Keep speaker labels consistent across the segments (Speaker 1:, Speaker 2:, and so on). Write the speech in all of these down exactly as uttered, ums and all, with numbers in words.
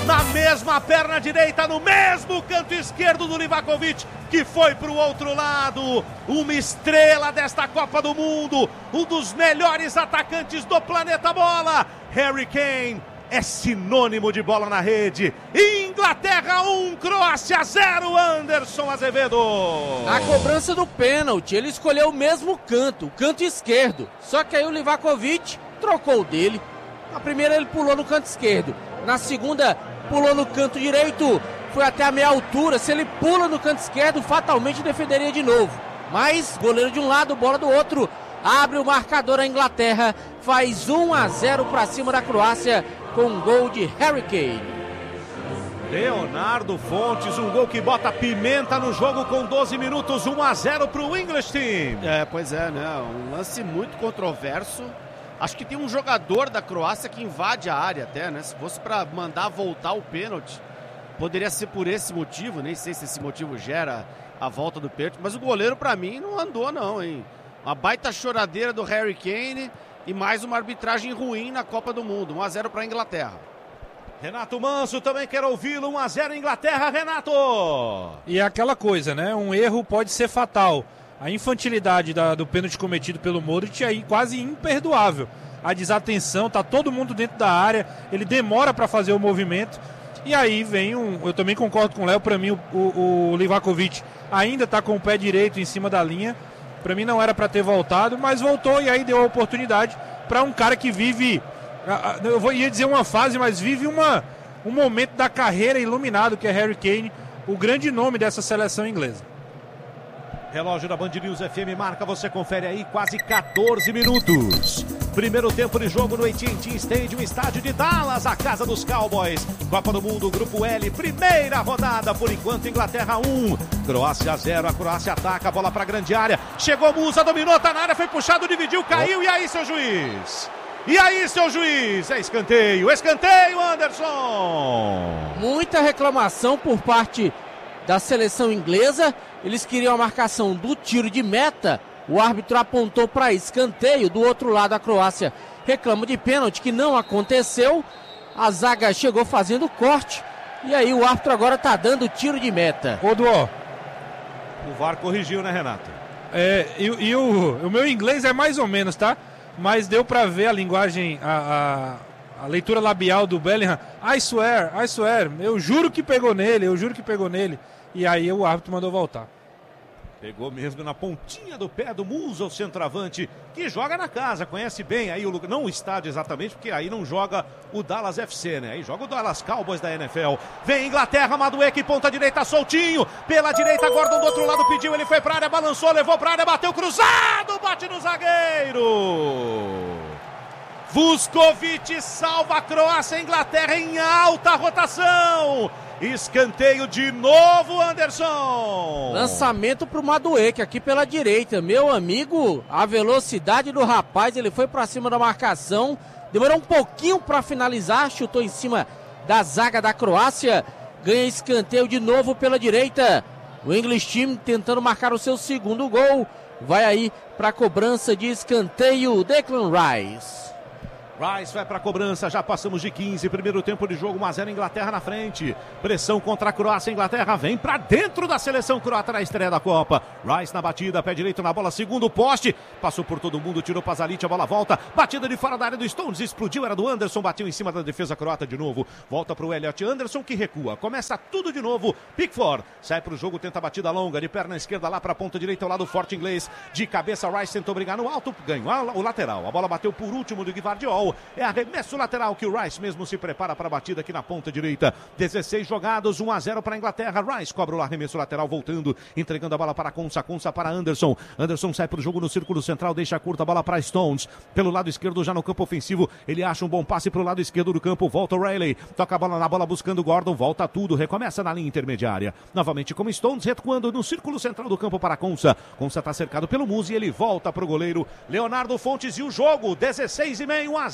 Speaker 1: na mesma perna direita, no mesmo canto esquerdo do Livakovic, que foi para o outro lado. Uma estrela desta Copa do Mundo, um dos melhores atacantes do planeta bola. Harry Kane é sinônimo de bola na rede. Inglaterra um, Croácia zero, Anderson Azevedo.
Speaker 2: Na cobrança do pênalti, ele escolheu o mesmo canto, o canto esquerdo. Só que aí o Livakovic trocou dele. Na primeira ele pulou no canto esquerdo. Na segunda pulou no canto direito. Foi até a meia altura. Se ele pula no canto esquerdo, fatalmente defenderia de novo. Mas goleiro de um lado, bola do outro. Abre o marcador a Inglaterra. Faz um a zero para cima da Croácia com um gol de Harry Kane.
Speaker 1: Leonardo Fontes, um gol que bota pimenta no jogo com doze minutos, um a zero para o English Team.
Speaker 3: É, pois é, né? Um lance muito controverso. Acho que tem um jogador da Croácia que invade a área até, né? Se fosse para mandar voltar o pênalti, poderia ser por esse motivo. Nem sei se esse motivo gera a volta do pênalti. Mas o goleiro, para mim, não andou não, hein? Uma baita choradeira do Harry Kane e mais uma arbitragem ruim na Copa do Mundo. um a zero para a Inglaterra.
Speaker 1: Renato Manso também quer ouvi-lo. um a zero Inglaterra, Renato.
Speaker 4: E é aquela coisa, né? Um erro pode ser fatal. A infantilidade da, do pênalti cometido pelo Modric é aí quase imperdoável. A desatenção, tá todo mundo dentro da área, ele demora para fazer o movimento. E aí vem um... Eu também concordo com o Léo, para mim o, o, o Livakovic ainda tá com o pé direito em cima da linha. Para mim não era para ter voltado, mas voltou e aí deu a oportunidade para um cara que vive... Eu vou, ia dizer uma fase, mas vive uma, um momento da carreira iluminado, que é Harry Kane, o grande nome dessa seleção inglesa.
Speaker 1: Relógio da Band News F M marca, você confere aí, quase catorze minutos. Primeiro tempo de jogo no A T and T Stadium, estádio de Dallas, a casa dos Cowboys. Copa do Mundo, Grupo L, primeira rodada, por enquanto Inglaterra um, Croácia zero, a Croácia ataca, a bola para a grande área. Chegou Musa, dominou, tá na área, foi puxado, dividiu, caiu, oh. E aí, seu juiz? E aí, seu juiz? É escanteio, escanteio, Anderson!
Speaker 2: Muita reclamação por parte da seleção inglesa. Eles queriam a marcação do tiro de meta. O árbitro apontou para escanteio. Do outro lado, a Croácia reclama de pênalti, que não aconteceu. A zaga chegou fazendo corte. E aí o árbitro agora está dando tiro de meta.
Speaker 4: Ô, Duó.
Speaker 1: O V A R corrigiu, né, Renato?
Speaker 4: É, e, e o, o meu inglês é mais ou menos, tá? Mas deu para ver a linguagem, a, a, a leitura labial do Bellingham. I swear, I swear. Eu juro que pegou nele, eu juro que pegou nele. E aí o árbitro mandou voltar.
Speaker 1: Pegou mesmo na pontinha do pé do Musa, o centroavante, que joga na casa, conhece bem aí o lugar, não o estádio exatamente, porque aí não joga o Dallas F C, né? Aí joga o Dallas Cowboys da N F L. Vem Inglaterra, Madueke, ponta direita, soltinho, pela direita, Gordon do outro lado pediu, ele foi pra área, balançou, levou pra área, bateu cruzado, bate no zagueiro. Vuskovic salva a Croácia, a Inglaterra em alta rotação. Escanteio de novo, Anderson.
Speaker 2: Lançamento pro Madueke aqui pela direita. Meu amigo, a velocidade do rapaz, ele foi pra cima da marcação. Demorou um pouquinho pra finalizar, chutou em cima da zaga da Croácia. Ganha escanteio de novo pela direita. O English Team tentando marcar o seu segundo gol. Vai aí pra cobrança de escanteio, Declan Rice.
Speaker 1: Rice vai para a cobrança, já passamos de quinze, primeiro tempo de jogo, um a zero, Inglaterra na frente, pressão contra a Croácia, Inglaterra vem para dentro da seleção croata na estreia da Copa. Rice na batida, pé direito na bola, segundo poste, passou por todo mundo, tirou Pasalic, a bola volta, batida de fora da área do Stones, explodiu, era do Anderson, bateu em cima da defesa croata de novo, volta para o Elliot Anderson que recua, começa tudo de novo, Pickford sai para o jogo, tenta a batida longa, de perna esquerda lá para a ponta direita, ao lado forte inglês, de cabeça Rice tentou brigar no alto, ganhou o lateral, a bola bateu por último do Gvardiol. É arremesso lateral que o Rice mesmo se prepara para a batida aqui na ponta direita. dezesseis jogados, um a zero para a Inglaterra. Rice cobra o arremesso lateral, voltando, entregando a bola para Konsa, Konsa para Anderson. Anderson sai para o jogo no círculo central, deixa curta a bola para Stones. Pelo lado esquerdo, já no campo ofensivo, ele acha um bom passe para o lado esquerdo do campo, volta o Riley, toca a bola na bola buscando Gordon, volta tudo, recomeça na linha intermediária. Novamente com Stones, recuando no círculo central do campo para Konsa. Konsa está cercado pelo Musi, ele volta para o goleiro Leonardo Fontes e o jogo, dezesseis e meio, um a zero.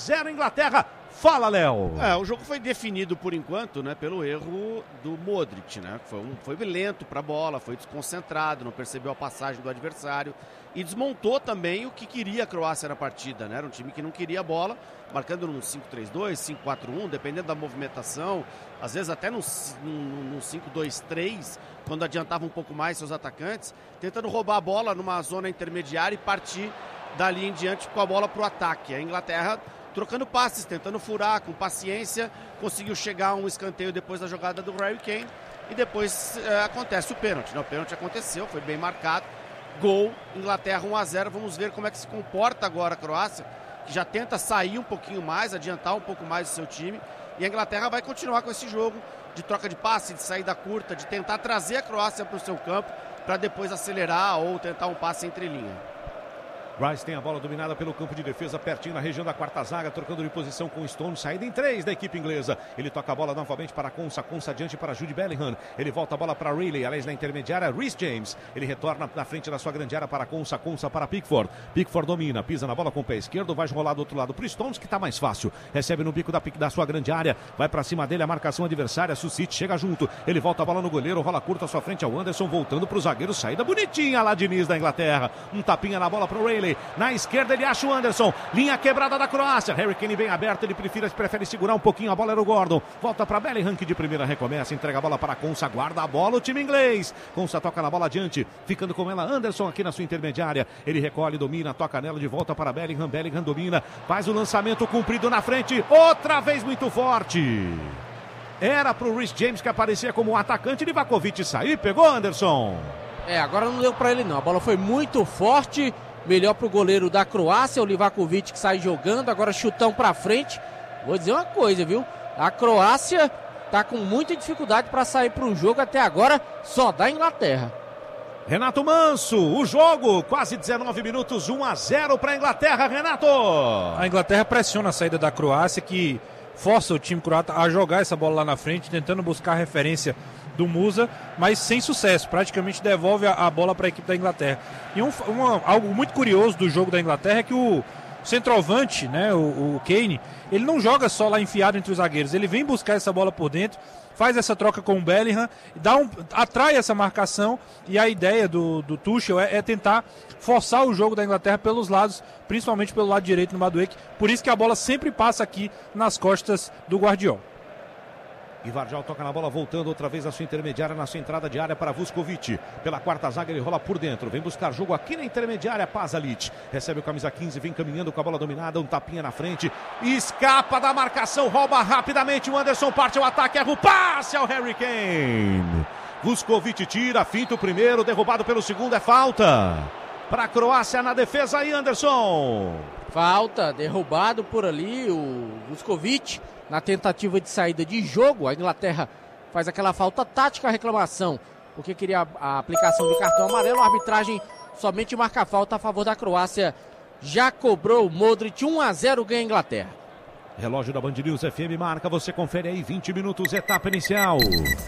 Speaker 1: zero Inglaterra. Fala, Léo.
Speaker 3: É, o jogo foi definido por enquanto, né, pelo erro do Modric, né? Foi, um, foi lento para a bola, foi desconcentrado, não percebeu a passagem do adversário e desmontou também o que queria a Croácia na partida, né? Era um time que não queria a bola, marcando num cinco três dois, cinco quatro um, dependendo da movimentação, às vezes até no, no, no cinco dois três, quando adiantava um pouco mais seus atacantes, tentando roubar a bola numa zona intermediária e partir dali em diante com a bola para o ataque. A Inglaterra trocando passes, tentando furar, com paciência, conseguiu chegar a um escanteio depois da jogada do Harry Kane e depois é, acontece o pênalti. Né? O pênalti aconteceu, foi bem marcado, gol, Inglaterra um a zero, vamos ver como é que se comporta agora a Croácia, que já tenta sair um pouquinho mais, adiantar um pouco mais o seu time, e a Inglaterra vai continuar com esse jogo de troca de passe, de saída curta, de tentar trazer a Croácia para o seu campo, para depois acelerar ou tentar um passe entre linha.
Speaker 1: Rice tem a bola dominada pelo campo de defesa, pertinho na região da quarta zaga, trocando de posição com o Stone, saída em três da equipe inglesa. Ele toca a bola novamente para Konsa, Konsa adiante para Jude Bellingham. Ele volta a bola para Riley, aliás na intermediária, Reece James. Ele retorna na frente da sua grande área para Konsa, Konsa para Pickford. Pickford domina, pisa na bola com o pé esquerdo, vai rolar do outro lado para o Stones, que está mais fácil. Recebe no bico da, da sua grande área, vai para cima dele a marcação adversária, Sucite chega junto. Ele volta a bola no goleiro, rola curta à sua frente ao Anderson, voltando para o zagueiro, saída bonitinha lá de Diniz da Inglaterra. Um tapinha na bola para o Riley, na esquerda ele acha o Anderson, linha quebrada da Croácia, Harry Kane bem aberto, ele prefere, prefere segurar um pouquinho, a bola era o Gordon, volta para Bellingham que de primeira recomeça, entrega a bola para Konsa, guarda a bola o time inglês, Konsa toca na bola adiante, ficando com ela Anderson aqui na sua intermediária, ele recolhe, domina, toca nela de volta para Bellingham, Bellingham domina, faz o lançamento comprido na frente, outra vez muito forte, era para o Reece James que aparecia como um atacante, Livakovic saiu e pegou Anderson.
Speaker 2: É, agora não deu para ele não, a bola foi muito forte, melhor para o goleiro da Croácia, o Livakovic que sai jogando, agora chutão para frente. Vou dizer uma coisa, viu? A Croácia tá com muita dificuldade para sair para o jogo até agora, só da Inglaterra.
Speaker 1: Renato Manso, o jogo, quase dezenove minutos, um a zero para a Inglaterra, Renato.
Speaker 4: A Inglaterra pressiona a saída da Croácia, que força o time croata a jogar essa bola lá na frente, tentando buscar a referência do Musa, mas sem sucesso, praticamente devolve a, a bola para a equipe da Inglaterra. E um, uma, algo muito curioso do jogo da Inglaterra é que o centroavante, né, o, o Kane, ele não joga só lá enfiado entre os zagueiros, ele vem buscar essa bola por dentro, faz essa troca com o Bellingham, dá um, atrai essa marcação, e a ideia do, do Tuchel é, é tentar forçar o jogo da Inglaterra pelos lados, principalmente pelo lado direito no Madueke, por isso que a bola sempre passa aqui nas costas do Guardiola.
Speaker 1: Gvardiol toca na bola, voltando outra vez a sua intermediária, na sua entrada de área para Vuskovic. Pela quarta zaga ele rola por dentro, vem buscar jogo aqui na intermediária, Pasalic. Recebe o camisa quinze, vem caminhando com a bola dominada, um tapinha na frente. Escapa da marcação, rouba rapidamente o Anderson, parte ao ataque, erra o passe ao Harry Kane. Vuskovic tira, finta o primeiro, derrubado pelo segundo, é falta. Para a Croácia na defesa aí, Anderson.
Speaker 2: Falta, derrubado por ali o Vuskovic. Na tentativa de saída de jogo, a Inglaterra faz aquela falta tática, reclamação, porque queria a aplicação de cartão amarelo, a arbitragem somente marca a falta a favor da Croácia, já cobrou o Modric, um a zero ganha a Inglaterra.
Speaker 1: Relógio da Band News F M marca, você confere aí, vinte minutos, etapa inicial.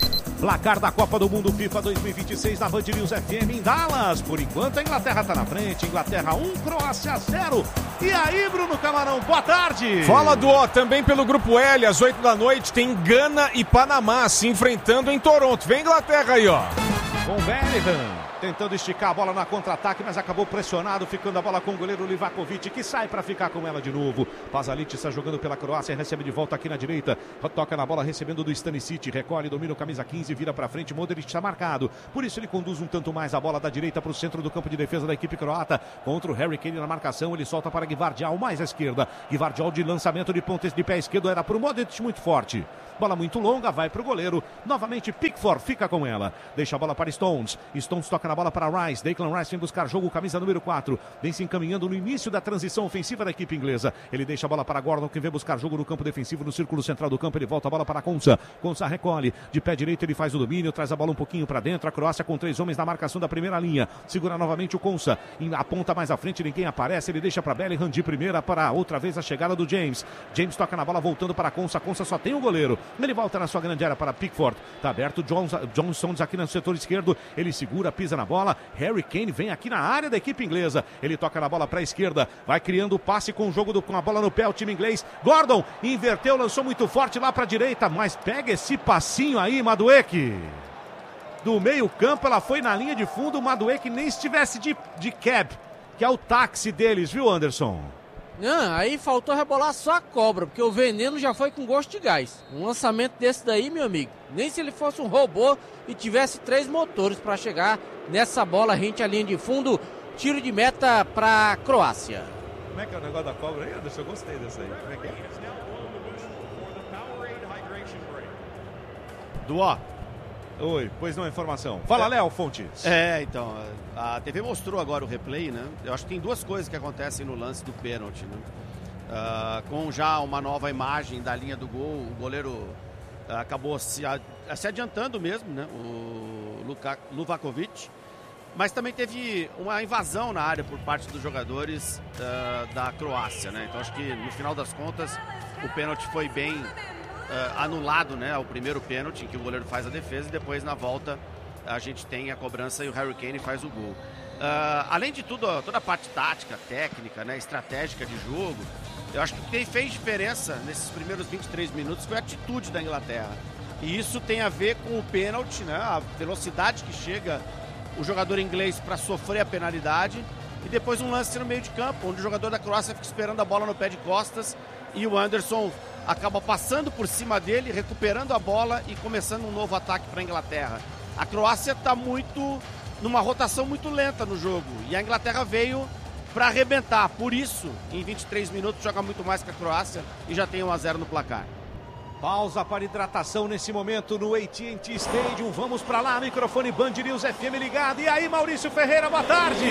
Speaker 1: Placar da Copa do Mundo FIFA dois mil e vinte e seis na Band News F M em Dallas. Por enquanto a Inglaterra está na frente, Inglaterra um, Croácia zero. E aí, Bruno Camarão, boa tarde.
Speaker 5: Fala, Duó, também pelo Grupo L, às oito da noite, tem Gana e Panamá se enfrentando em Toronto. Vem Inglaterra aí, ó.
Speaker 1: Com Bellingham, tentando esticar a bola na contra-ataque, mas acabou pressionado, ficando a bola com o goleiro Livakovic, que sai para ficar com ela de novo. Pasalic está jogando pela Croácia, recebe de volta aqui na direita, toca na bola, recebendo do Stanisic, recolhe, domina o camisa quinze, vira para frente, Modric está marcado, por isso ele conduz um tanto mais a bola da direita para o centro do campo de defesa da equipe croata, contra o Harry Kane na marcação, ele solta para Gvardiol, mais à esquerda, Gvardiol de lançamento de ponta de pé esquerdo, era para o Modric muito forte. Bola muito longa, vai para o goleiro. Novamente Pickford fica com ela. Deixa a bola para Stones. Stones toca na bola para Rice. Declan Rice vem buscar jogo, camisa número quatro. Vem se encaminhando no início da transição ofensiva da equipe inglesa. Ele deixa a bola para Gordon, que vem buscar jogo no campo defensivo, no círculo central do campo. Ele volta a bola para Konsa. Konsa recolhe. De pé direito ele faz o domínio, traz a bola um pouquinho para dentro. A Croácia com três homens na marcação da primeira linha. Segura novamente o Konsa. Aponta mais à frente, ninguém aparece. Ele deixa para Bellingham de primeira para outra vez a chegada do James. James toca na bola, voltando para Konsa. Konsa só tem o goleiro. Ele volta na sua grande área para Pickford. Está aberto John, John Stones aqui no setor esquerdo. Ele segura, pisa na bola, Harry Kane vem aqui na área da equipe inglesa, ele toca na bola para a esquerda, vai criando o passe com o jogo do, com a bola no pé, o time inglês, Gordon inverteu, lançou muito forte lá para a direita, mas pega esse passinho aí, Madueke. Do meio campo, ela foi na linha de fundo, o Madueke nem estivesse de, de cab, que é o táxi deles, viu, Anderson?
Speaker 2: Não, aí faltou rebolar só a cobra, porque o veneno já foi com gosto de gás. Um lançamento desse daí, meu amigo, nem se ele fosse um robô e tivesse três motores para chegar nessa bola rente à linha de fundo. Tiro de meta para a Croácia.
Speaker 1: Como é que é o negócio da cobra aí, Anderson? Eu gostei dessa aí. Como é que é?
Speaker 3: Duó.
Speaker 1: Oi, pois não, informação. Fala, é. Léo Fontes.
Speaker 3: É, então, a T V mostrou agora o replay, né? Eu acho que tem duas coisas que acontecem no lance do pênalti, né? Uh, com já uma nova imagem da linha do gol, o goleiro uh, acabou se, a, se adiantando mesmo, né? O Luka, Luvakovic. Mas também teve uma invasão na área por parte dos jogadores uh, da Croácia, né? Então acho que no final das contas o pênalti foi bem... Uh, anulado, né, o primeiro pênalti em que o goleiro faz a defesa e depois na volta a gente tem a cobrança e o Harry Kane faz o gol. Uh, além de tudo, toda a parte tática, técnica, né, estratégica de jogo, eu acho que o que fez diferença nesses primeiros vinte e três minutos foi a atitude da Inglaterra. E isso tem a ver com o pênalti, né, a velocidade que chega o jogador inglês para sofrer a penalidade e depois um lance no meio de campo, onde o jogador da Croácia fica esperando a bola no pé de costas e o Anderson acaba passando por cima dele, recuperando a bola e começando um novo ataque para a Inglaterra. A Croácia está muito numa rotação muito lenta no jogo e a Inglaterra veio para arrebentar. Por isso, em vinte e três minutos, joga muito mais que a Croácia e já tem um a zero no placar.
Speaker 1: Pausa para hidratação nesse momento no A T and T Stadium. Vamos para lá, microfone Band News F M ligado. E aí, Maurício Ferreira, boa tarde.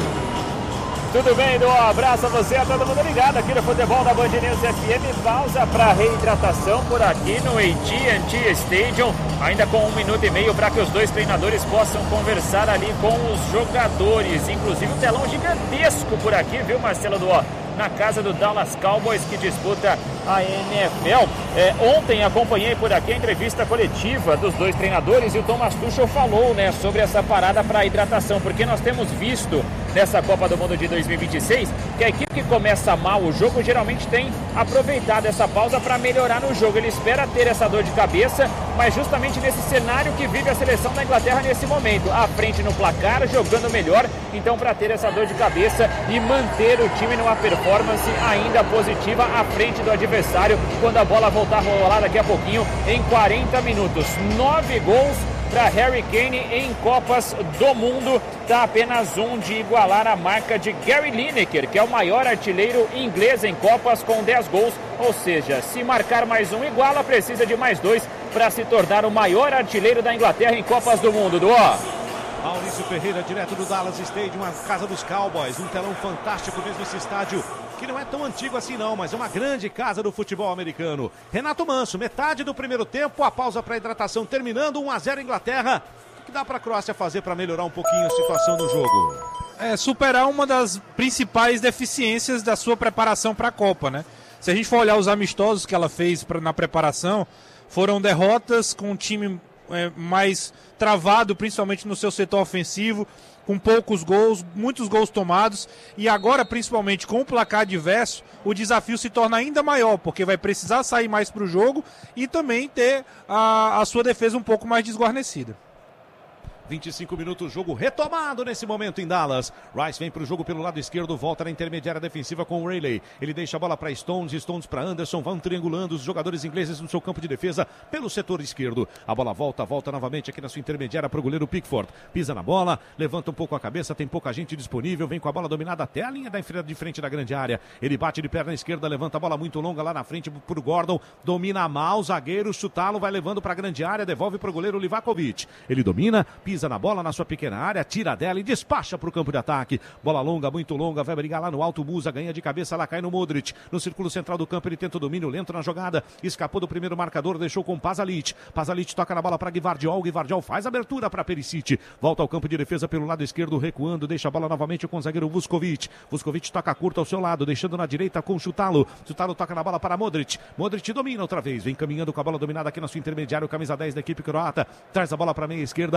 Speaker 6: Tudo bem, Edu? Um abraço a você, a todo mundo ligado aqui no futebol da Band News F M. Pausa para reidratação por aqui no A T and T Stadium. Ainda com um minuto e meio para que os dois treinadores possam conversar ali com os jogadores. Inclusive um telão gigantesco por aqui, viu, Marcelo Duó? Na casa do Dallas Cowboys, que disputa a N F L. É, ontem acompanhei por aqui a entrevista coletiva dos dois treinadores e o Thomas Tuchel falou, né, sobre essa parada para hidratação, porque nós temos visto nessa Copa do Mundo de dois mil e vinte e seis que a equipe que começa mal o jogo geralmente tem aproveitado essa pausa para melhorar no jogo. Ele espera ter essa dor de cabeça, mas justamente nesse cenário que vive a seleção da Inglaterra nesse momento, à frente no placar, jogando melhor, então para ter essa dor de cabeça e manter o time numa performance ainda positiva à frente do adversário quando a bola voltar a rolar daqui a pouquinho em quarenta minutos. Nove gols para Harry Kane em Copas do Mundo, está apenas um de igualar a marca de Gary Lineker, que é o maior artilheiro inglês em Copas com dez gols, ou seja, se marcar mais um iguala, precisa de mais dois para se tornar o maior artilheiro da Inglaterra em Copas do Mundo. Duó.
Speaker 1: Maurício Ferreira, direto do Dallas Stadium, a casa dos Cowboys, um telão fantástico mesmo esse estádio, que não é tão antigo assim não, mas é uma grande casa do futebol americano. Renato Manso, metade do primeiro tempo, a pausa para hidratação terminando, um a zero Inglaterra. O que dá para a Croácia fazer para melhorar um pouquinho a situação do jogo?
Speaker 4: É superar uma das principais deficiências da sua preparação para a Copa, né? Se a gente for olhar os amistosos que ela fez pra, na preparação, foram derrotas com um time é, mais travado, principalmente no seu setor ofensivo, com poucos gols, muitos gols tomados, e agora, principalmente com o placar adverso, o desafio se torna ainda maior, porque vai precisar sair mais para o jogo e também ter a, a sua defesa um pouco mais desguarnecida.
Speaker 1: vinte e cinco minutos, jogo retomado nesse momento em Dallas. Rice vem para o jogo pelo lado esquerdo, volta na intermediária defensiva com o Rayleigh. Ele deixa a bola para Stones, Stones para Anderson, vão triangulando os jogadores ingleses no seu campo de defesa pelo setor esquerdo. A bola volta, volta novamente aqui na sua intermediária para o goleiro Pickford. Pisa na bola, levanta um pouco a cabeça, tem pouca gente disponível, vem com a bola dominada até a linha da de frente da grande área. Ele bate de perna esquerda, levanta a bola muito longa lá na frente para o Gordon, domina mal, zagueiro, chutá-lo, vai levando para a grande área, devolve para o goleiro Livakovic. Ele domina, pisa Pisa na bola na sua pequena área, tira dela e despacha para o campo de ataque. Bola longa, muito longa, vai brigar lá no alto, Musa ganha de cabeça, lá cai no Modric. No círculo central do campo ele tenta o domínio lento na jogada, escapou do primeiro marcador, deixou com Pasalic. Pasalic toca na bola para Gvardiol, Gvardiol faz abertura para Perisic. Volta ao campo de defesa pelo lado esquerdo, recuando, deixa a bola novamente com o zagueiro Vuskovic. Vuskovic toca curta ao seu lado, deixando na direita com Chutalo. Chutalo toca na bola para Modric. Modric domina outra vez, vem caminhando com a bola dominada aqui na sua intermediária, o camisa dez da equipe croata. Traz a bola para a meia esquerda, solta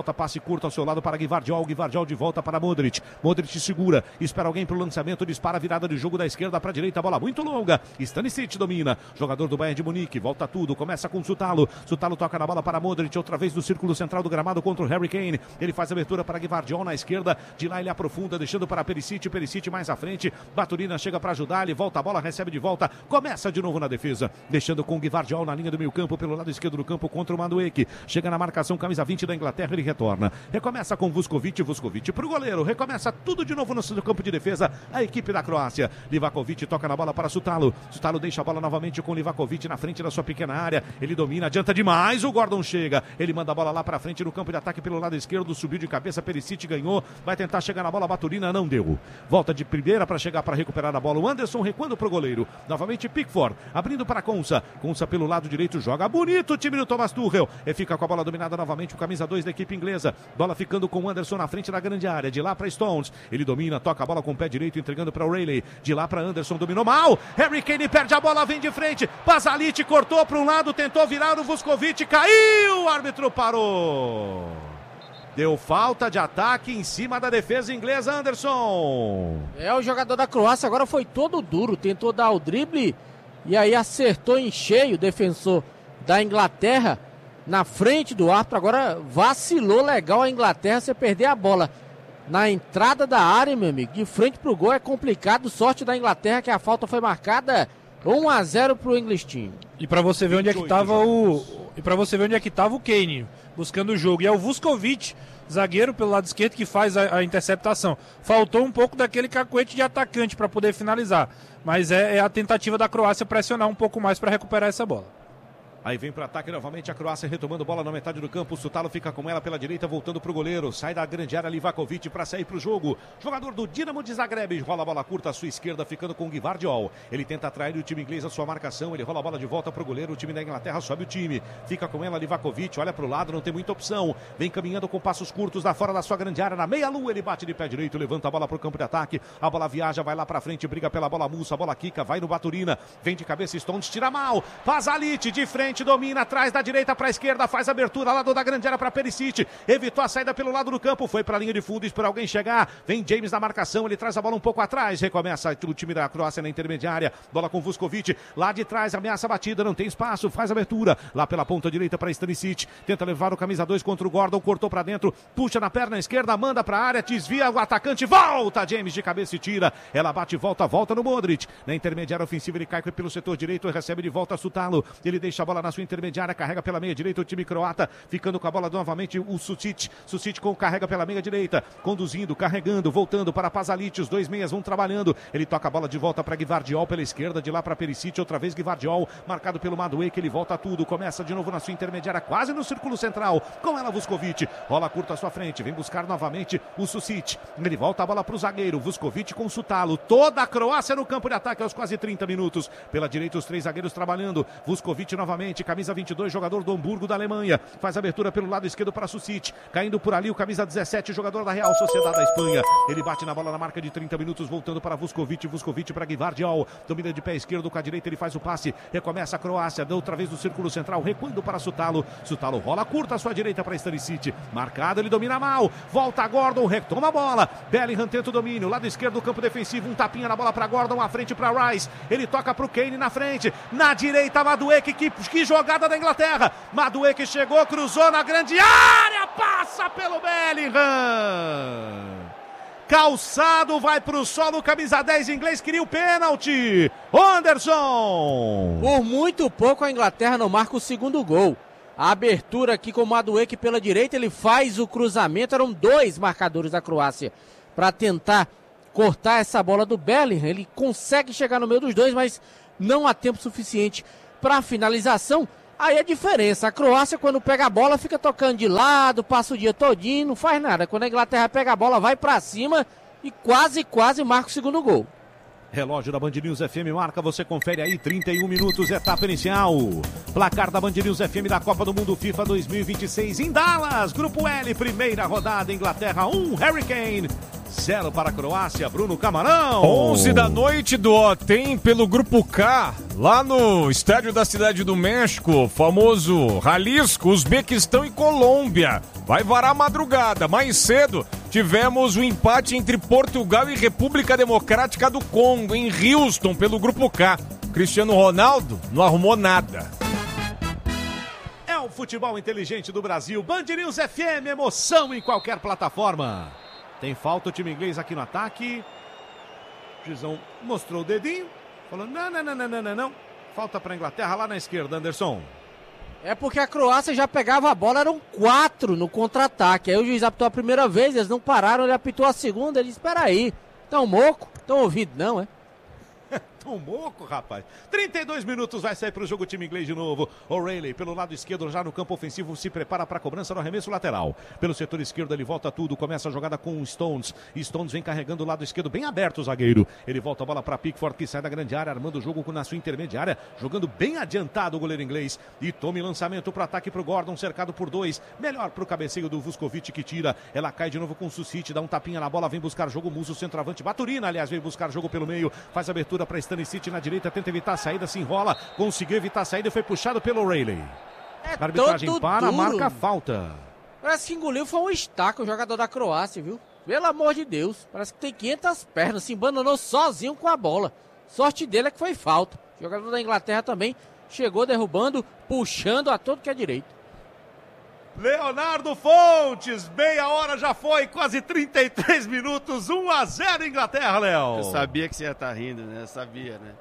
Speaker 1: volta, passe curto ao seu lado para Gvardiol, Gvardiol de volta para Modric, Modric segura, espera alguém para o lançamento, dispara a virada de jogo da esquerda para a direita, bola muito longa, Stanisic domina, jogador do Bayern de Munique, volta tudo, começa com Sutalo, Sutalo toca na bola para Modric, outra vez no círculo central do gramado contra o Harry Kane, ele faz a abertura para Gvardiol na esquerda, de lá ele aprofunda, deixando para Perisic, Perisic mais à frente, Baturina chega para ajudar, ele volta a bola, recebe de volta, começa de novo na defesa, deixando com Gvardiol na linha do meio campo, pelo lado esquerdo do campo contra o Madueke, chega na marcação, camisa vinte da Inglaterra, ele retorna, recomeça com Vuskovic, Vuskovic pro goleiro, recomeça tudo de novo no seu campo de defesa, a equipe da Croácia, Livakovic toca na bola para Sutalo, Sutalo deixa a bola novamente com Livakovic na frente da sua pequena área, ele domina, adianta demais, o Gordon chega, ele manda a bola lá para frente no campo de ataque pelo lado esquerdo, subiu de cabeça, Perisic ganhou, vai tentar chegar na bola, Baturina não deu, volta de primeira para chegar para recuperar a bola, o Anderson recuando pro goleiro, novamente Pickford, abrindo para Konsa, Konsa pelo lado direito, joga bonito o time do Thomas Tuchel, e fica com a bola dominada novamente, o camisa dois da equipe inglesa, bola ficando com o Anderson na frente da grande área, de lá para Stones, ele domina, toca a bola com o pé direito, entregando para o Rayleigh, de lá para Anderson, dominou mal, Harry Kane perde a bola, vem de frente, Pasalic cortou para um lado, tentou virar o Vuskovic, caiu, o árbitro parou. Deu falta de ataque em cima da defesa inglesa, Anderson.
Speaker 2: É, o jogador da Croácia agora foi todo duro, tentou dar o drible e aí acertou em cheio o defensor da Inglaterra na frente do árbitro. Agora vacilou legal a Inglaterra, você perder a bola na entrada da área, meu amigo, de frente pro gol é complicado. Sorte da Inglaterra que a falta foi marcada um a zero pro English Team.
Speaker 4: E para você ver onde é que tava o e para você ver onde é que tava o Kane buscando o jogo, e é o Vuskovic, zagueiro pelo lado esquerdo, que faz a, a interceptação. Faltou um pouco daquele cacuete de atacante para poder finalizar, mas é, é a tentativa da Croácia pressionar um pouco mais para recuperar essa bola.
Speaker 1: Aí vem para ataque novamente a Croácia, retomando bola na metade do campo. O Sutalo fica com ela pela direita, voltando para o goleiro. Sai da grande área Livakovic para sair para o jogo. Jogador do Dinamo de Zagreb, rola a bola curta à sua esquerda, ficando com o Gvardiol. Ele tenta atrair o time inglês à sua marcação. Ele rola a bola de volta para o goleiro. O time da Inglaterra sobe o time. Fica com ela Livakovic, olha para o lado, não tem muita opção. Vem caminhando com passos curtos da fora da sua grande área. Na meia-lua ele bate de pé direito, levanta a bola para o campo de ataque. A bola viaja, vai lá para frente, briga pela bola Mussa, a bola quica, vai no Baturina. Vem de cabeça Stones, tira mal. Pasalic de frente, domina, atrás da direita para a esquerda, faz a abertura lá do da grande área para Perisic, evitou a saída pelo lado do campo, foi para a linha de fundo, esperou alguém chegar, vem James na marcação, ele traz a bola um pouco atrás, recomeça o time da Croácia na intermediária, bola com Vuskovic, lá de trás, ameaça a batida, não tem espaço, faz a abertura, lá pela ponta direita para Stanisic, tenta levar o camisa dois contra o Gordon, cortou para dentro, puxa na perna esquerda, manda para a área, desvia o atacante, volta James de cabeça e tira, ela bate, volta, volta no Modric, na intermediária ofensiva ele cai pelo setor direito, recebe de volta Sutalo, ele deixa a bola na sua intermediária, carrega pela meia direita o time croata, ficando com a bola novamente o Sucic, Sucic com, carrega pela meia direita, conduzindo, carregando, voltando para Pasalic, os dois meias vão trabalhando, ele toca a bola de volta para Gvardiol pela esquerda, de lá para Perisic, outra vez Gvardiol, marcado pelo Madueke, ele volta tudo, começa de novo na sua intermediária, quase no círculo central, com ela Vuskovic, rola curta à sua frente, vem buscar novamente o Sucic, ele volta a bola para o zagueiro, Vuskovic com Sutalo, toda a Croácia no campo de ataque aos quase trinta minutos, pela direita os três zagueiros trabalhando, Vuskovic novamente, camisa vinte e dois, jogador do Hamburgo da Alemanha, faz a abertura pelo lado esquerdo para Sucic, caindo por ali o camisa dezessete, jogador da Real Sociedade da Espanha, ele bate na bola na marca de trinta minutos, voltando para Vuskovic, Vuskovic para Gvardiol, domina de pé esquerdo com a direita, ele faz o passe, recomeça a Croácia, dá outra vez no círculo central, recuando para Sutalo, Sutalo rola curta à sua direita para Stanisic, marcado, ele domina mal, volta Gordon, retoma a bola, Bellingham tenta o domínio, lado esquerdo do campo defensivo, um tapinha na bola para Gordon, à frente para Rice, ele toca para o Kane na frente, na direita Madueke, que, que jogada da Inglaterra, Madueke chegou, cruzou na grande área, passa pelo Bellingham. Calçado vai pro solo, camisa dez inglês, queria o pênalti. Anderson.
Speaker 2: Por muito pouco a Inglaterra não marca o segundo gol. A abertura aqui com o Madueke pela direita, ele faz o cruzamento, eram dois marcadores da Croácia para tentar cortar essa bola do Bellingham. Ele consegue chegar no meio dos dois, mas não há tempo suficiente para a finalização. Aí a diferença, a Croácia quando pega a bola fica tocando de lado, passa o dia todinho, não faz nada. Quando a Inglaterra pega a bola, vai pra cima e quase, quase marca o segundo gol.
Speaker 1: Relógio da Band News F M marca, você confere aí, trinta e um minutos, etapa inicial. Placar da Band News F M da Copa do Mundo FIFA dois mil e vinte e seis em Dallas. Grupo L, primeira rodada, Inglaterra um, Harry Kane zero para a Croácia, Bruno Camarão.
Speaker 5: onze da noite, do tem pelo Grupo K, lá no estádio da Cidade do México, famoso Jalisco, Uzbequistão e Colômbia. Vai varar a madrugada. Mais cedo tivemos o empate entre Portugal e República Democrática do Congo, em Houston, pelo Grupo K. Cristiano Ronaldo não arrumou nada.
Speaker 1: É o futebol inteligente do Brasil. Band News F M, emoção em qualquer plataforma. Tem falta o time inglês aqui no ataque. O Gizão mostrou o dedinho. Falou, não, não, não, não, não, não, não. Falta para a Inglaterra lá na esquerda, Anderson.
Speaker 2: É porque a Croácia já pegava a bola, eram quatro no contra-ataque. Aí o juiz apitou a primeira vez, eles não pararam, ele apitou a segunda. Ele disse, espera aí, tão moco? Tão ouvindo não, é?
Speaker 1: Tão moco, rapaz. trinta e dois minutos vai sair para o jogo o time inglês de novo. O'Reilly pelo lado esquerdo, já no campo ofensivo, se prepara para a cobrança no arremesso lateral. Pelo setor esquerdo ele volta tudo, começa a jogada com o Stones. Stones vem carregando o lado esquerdo, bem aberto o zagueiro. Ele volta a bola para Pickford, que sai da grande área, armando o jogo na sua intermediária, jogando bem adiantado o goleiro inglês. E tome lançamento para ataque para o Gordon, cercado por dois. Melhor para o cabeceio do Vuskovic, que tira. Ela cai de novo com o Susic, dá um tapinha na bola, vem buscar jogo, Musso, centroavante. Baturina, aliás, vem buscar jogo pelo meio, faz abertura para Stanisic na direita, tenta evitar a saída, se enrola, conseguiu evitar a saída e foi puxado pelo O'Reilly.
Speaker 2: É
Speaker 1: A arbitragem para,
Speaker 2: duro.
Speaker 1: marca a falta.
Speaker 2: Parece que engoliu, foi um estaca o jogador da Croácia, viu? Pelo amor de Deus, parece que tem quinhentas pernas, se abandonou sozinho com a bola. Sorte dele é que foi falta. O jogador da Inglaterra também chegou derrubando, puxando a todo que é direito.
Speaker 1: Leonardo Fontes, meia hora já foi, quase trinta e três minutos, um a zero Inglaterra, Léo.
Speaker 3: Eu sabia que você ia estar rindo, né? Eu sabia, né?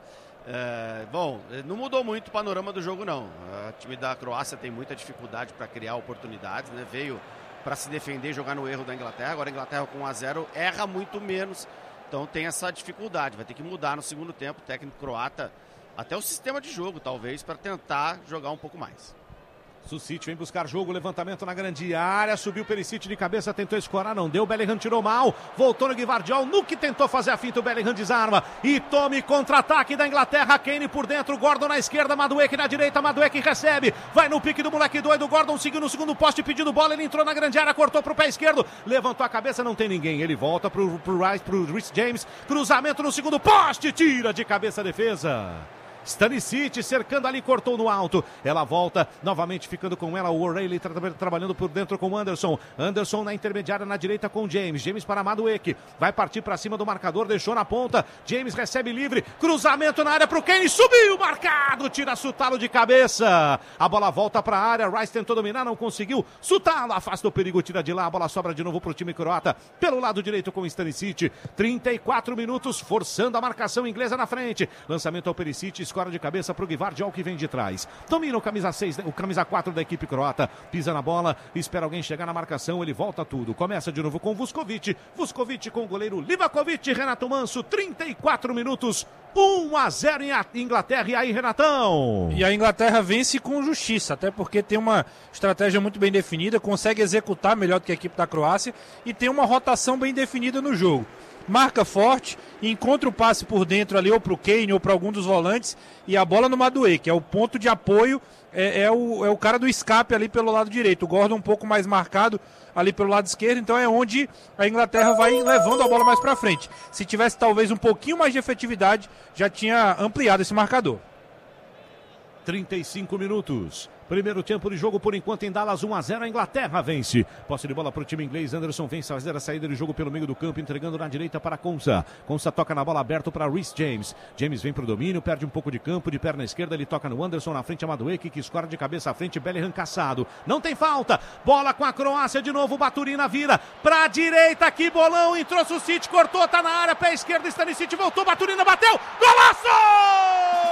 Speaker 3: É, bom, não mudou muito o panorama do jogo, não. O time da Croácia tem muita dificuldade para criar oportunidades, né? Veio para se defender e jogar no erro da Inglaterra. Agora a Inglaterra com um a zero erra muito menos, então tem essa dificuldade. Vai ter que mudar no segundo tempo, o técnico croata, até o sistema de jogo, talvez, para tentar jogar um pouco mais.
Speaker 1: Susic vem buscar jogo, levantamento na grande área, subiu Perisic de cabeça, tentou escorar, não deu, Bellingham tirou mal, voltou no Gvardiol, no que tentou fazer a finta, o Bellingham desarma e tome contra-ataque da Inglaterra, Kane por dentro, Gordon na esquerda, Madueke na direita, Madueke recebe, vai no pique do moleque doido, Gordon seguiu no segundo poste pedindo bola, ele entrou na grande área, cortou pro pé esquerdo, levantou a cabeça, não tem ninguém, ele volta pro, pro Rice, pro Reece James, cruzamento no segundo poste, tira de cabeça a defesa. Stanisic cercando ali, cortou no alto. Ela volta, novamente ficando com ela. O O'Reilly tra trabalhando por dentro com o Anderson. Anderson na intermediária na direita com o James. James para Madueke. Vai partir para cima do marcador, deixou na ponta. James recebe livre. Cruzamento na área para o Kane. Subiu, marcado. Tira Sutalo de cabeça. A bola volta para a área. Rice tentou dominar, não conseguiu. Sutalo afasta o perigo, tira de lá. A bola sobra de novo para o time croata. Pelo lado direito com o Stanisic. trinta e quatro minutos, forçando a marcação inglesa na frente. Lançamento ao Perisic. Escora de cabeça para o Gvardiol, que vem de trás. Domina o camisa seis, o camisa quatro da equipe croata. Pisa na bola, espera alguém chegar na marcação, ele volta tudo. Começa de novo com Vuskovic. Vuskovic com o goleiro Livakovic. Renato Manso, trinta e quatro minutos, um a zero em Inglaterra. E aí, Renatão?
Speaker 4: E a Inglaterra vence com justiça, até porque tem uma estratégia muito bem definida, consegue executar melhor do que a equipe da Croácia e tem uma rotação bem definida no jogo. Marca forte, encontra o passe por dentro ali, ou para o Kane, ou para algum dos volantes, e a bola no Madueke, é o ponto de apoio, é, é, o, é o cara do escape ali pelo lado direito. O Gordon um pouco mais marcado ali pelo lado esquerdo, então é onde a Inglaterra vai levando a bola mais para frente. Se tivesse talvez um pouquinho mais de efetividade, já tinha ampliado esse marcador.
Speaker 1: trinta e cinco minutos. Primeiro tempo de jogo, por enquanto, em Dallas, um a zero, a Inglaterra vence. Posse de bola para o time inglês, Anderson vem fazer a saída de jogo pelo meio do campo, entregando na direita para Konsa. Konsa toca na bola aberta para Reece James. James vem para o domínio, perde um pouco de campo, de perna esquerda, ele toca no Anderson, na frente a Madueke, que escora de cabeça à frente, Bellingham caçado. Não tem falta, bola com a Croácia de novo, Baturina vira para a direita, aqui bolão, entrou Susic, cortou, tá na área, pé esquerdo, Stanisic voltou, Baturina bateu, golaço!